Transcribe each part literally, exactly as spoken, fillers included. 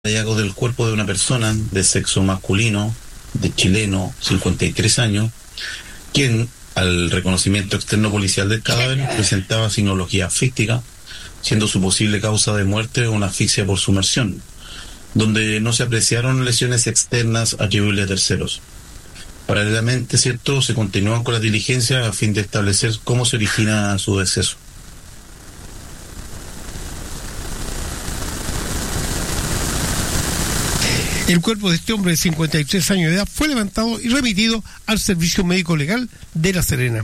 hallazgo del cuerpo de una persona de sexo masculino, de chileno, cincuenta y tres años, quien, al reconocimiento externo policial del cadáver, presentaba sinología asfíctica, siendo su posible causa de muerte una asfixia por sumersión, donde no se apreciaron lesiones externas atribuibles a terceros. Paralelamente, cierto, se continúan con las diligencias a fin de establecer cómo se origina su deceso. El cuerpo de este hombre de cincuenta y tres años de edad fue levantado y remitido al Servicio Médico Legal de La Serena.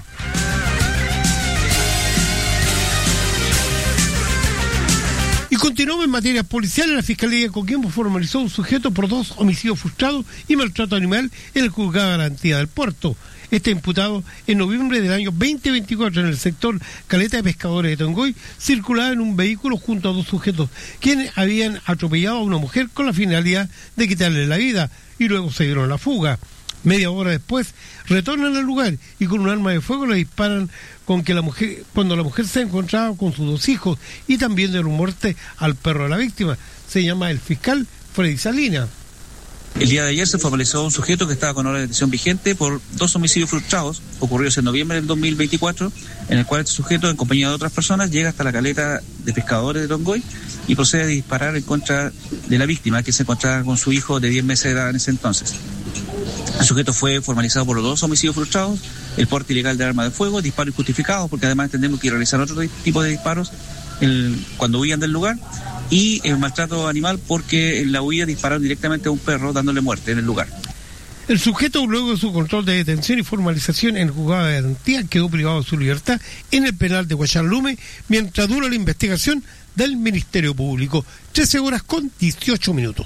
Y continuamos en materia policial. La Fiscalía de Coquimbo formalizó un sujeto por dos homicidios frustrados y maltrato animal en el juzgado de garantía del puerto. Este imputado, en noviembre del año veinte veinticuatro, en el sector Caleta de Pescadores de Tongoy, circulaba en un vehículo junto a dos sujetos, quienes habían atropellado a una mujer con la finalidad de quitarle la vida, y luego se dieron a la fuga. Media hora después, retornan al lugar y con un arma de fuego le disparan con que la mujer, cuando la mujer se encontraba con sus dos hijos, y también dieron muerte al perro de la víctima. Se llama el fiscal Freddy Salinas. El día de ayer se formalizó un sujeto que estaba con orden de detención vigente por dos homicidios frustrados ocurridos en noviembre del dos mil veinticuatro, en el cual este sujeto, en compañía de otras personas, llega hasta la caleta de pescadores de Tongoy y procede a disparar en contra de la víctima, que se encontraba con su hijo de diez meses de edad en ese entonces. El sujeto fue formalizado por los dos homicidios frustrados, el porte ilegal de arma de fuego, disparos injustificados, porque además entendemos que realizar otro tipo de disparos el, cuando huían del lugar, y el maltrato animal, porque en la huida dispararon directamente a un perro dándole muerte en el lugar. El sujeto, luego de su control de detención y formalización en el juzgado de garantía, quedó privado de su libertad en el penal de Guayarlume mientras dura la investigación del Ministerio Público. trece horas con dieciocho minutos.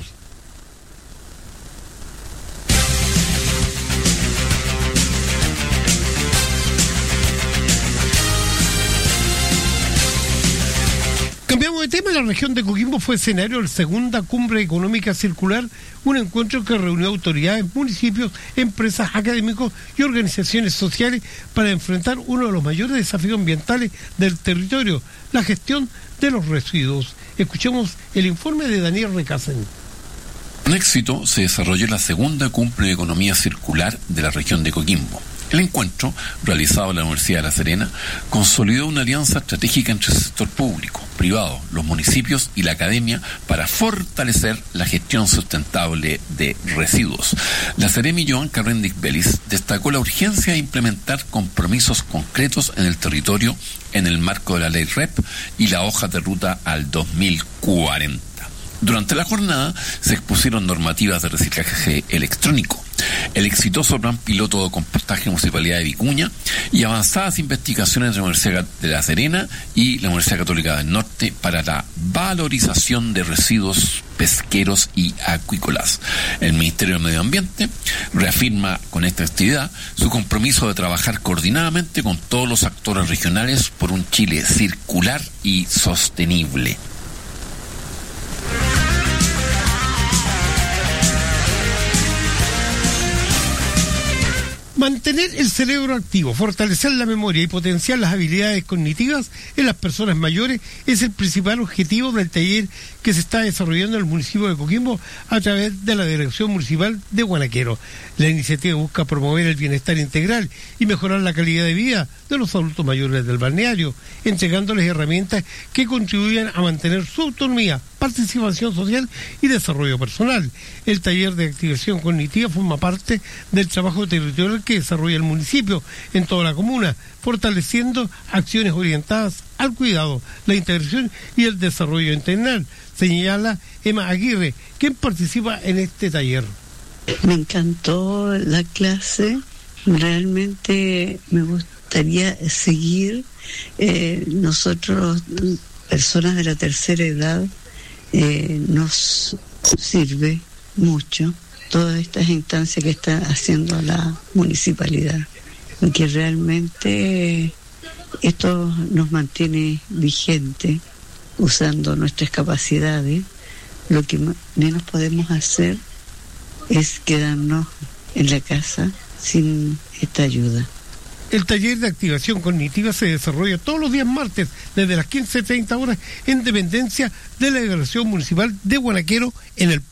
Cambiamos de tema. La región de Coquimbo fue escenario de la segunda cumbre económica circular, un encuentro que reunió autoridades, municipios, empresas, académicos y organizaciones sociales para enfrentar uno de los mayores desafíos ambientales del territorio, la gestión de los residuos. Escuchemos el informe de Daniel Recasen. Con éxito se desarrolló la segunda cumbre de economía circular de la región de Coquimbo. El encuentro, realizado en la Universidad de La Serena, consolidó una alianza estratégica entre el sector público, privado, los municipios y la academia para fortalecer la gestión sustentable de residuos. La Seremi Joan Carrendic Belis destacó la urgencia de implementar compromisos concretos en el territorio en el marco de la ley R E P y la hoja de ruta al dos mil cuarenta. Durante la jornada se expusieron normativas de reciclaje electrónico, el exitoso plan piloto de compostaje en la Municipalidad de Vicuña y avanzadas investigaciones de la Universidad de La Serena y la Universidad Católica del Norte para la valorización de residuos pesqueros y acuícolas. El Ministerio del Medio Ambiente reafirma con esta actividad su compromiso de trabajar coordinadamente con todos los actores regionales por un Chile circular y sostenible. Mantener el cerebro activo, fortalecer la memoria y potenciar las habilidades cognitivas en las personas mayores es el principal objetivo del taller que se está desarrollando en el municipio de Coquimbo a través de la Dirección Municipal de Guanaquero. La iniciativa busca promover el bienestar integral y mejorar la calidad de vida de los adultos mayores del balneario, entregándoles herramientas que contribuyan a mantener su autonomía, participación social y desarrollo personal. El taller de activación cognitiva forma parte del trabajo territorial que desarrolla el municipio en toda la comuna, fortaleciendo acciones orientadas al cuidado, la integración y el desarrollo integral, señala Emma Aguirre, quien participa en este taller. Me encantó la clase, realmente me gustaría seguir. Eh, nosotros, personas de la tercera edad, eh, nos sirve mucho todas estas instancias que está haciendo la municipalidad, que realmente esto nos mantiene vigente, usando nuestras capacidades. Lo que menos podemos hacer es quedarnos en la casa sin esta ayuda. El taller de activación cognitiva se desarrolla todos los días martes desde las quince treinta horas en dependencia de la delegación municipal de Guanaquero en el